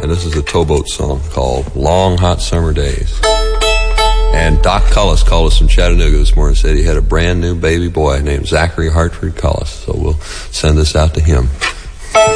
and this is a towboat song called Long Hot Summer Days. And Doc Cullis called us from Chattanooga this morning and said he had a brand new baby boy named Zachary Hartford Cullis. So we'll send this out to him.